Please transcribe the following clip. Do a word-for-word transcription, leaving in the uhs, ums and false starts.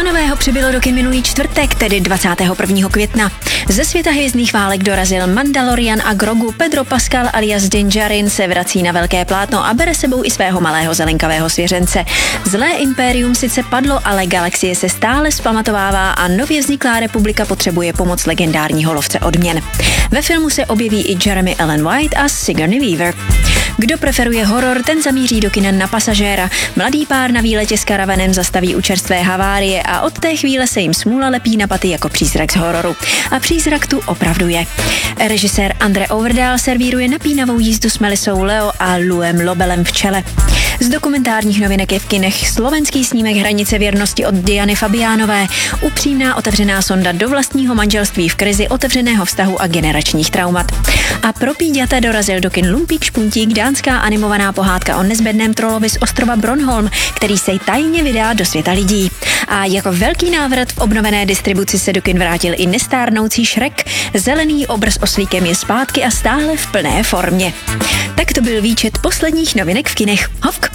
nového přibylo do kin minulý čtvrtek, tedy dvacátého prvního května. Ze světa hvězdných válek dorazil Mandalorian a Grogu. Pedro Pascal alias Din Djarin se vrací na velké plátno a bere sebou i svého malého zelenkavého svěřence. Zlé impérium sice padlo, ale galaxie se stále vzpamatovává a nově vzniklá republika potřebuje pomoc legendárního lovce odměn. Ve filmu se objeví i Jeremy Allen White a Sigourney Weaver. Kdo preferuje horor, ten zamíří do kina Na pasažéra. Mladý pár na výletě s karavanem zastaví u čerstvé havárie a od té chvíle se jim smůla lepí na paty jako přízrak z hororu. A přízrak tu opravdu je. Režisér Andre Overdal servíruje napínavou jízdu s Melissou Leo a Louem Lobelem v čele. Z dokumentárních novinek je v kinech slovenský snímek Hranice věrnosti od Diany Fabiánové, upřímná otevřená sonda do vlastního manželství v krizi, otevřeného vztahu a generačních traumat. A pro píďata dorazil do kin Lumpík Špuntík, dánská animovaná pohádka o nezbedném trolovi z ostrova Bronholm, který se tajně vydá do světa lidí. A jako velký návrat v obnovené distribuci se do kin vrátil i nestárnoucí Shrek. Zelený obraz oslíkem je zpátky a stále v plné formě. Tak to byl výčet posledních novinek v kinech. Hovk!